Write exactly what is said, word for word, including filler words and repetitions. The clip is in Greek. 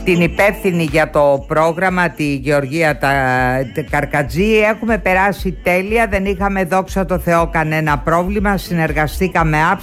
την υπεύθυνη για το πρόγραμμα, τη Γεωργία τα, τα Καρκατζή. Έχουμε περάσει τέλεια, δεν είχαμε δόξα τω Θεώ κανένα πρόβλημα, συνεργαστήκαμε άψογα.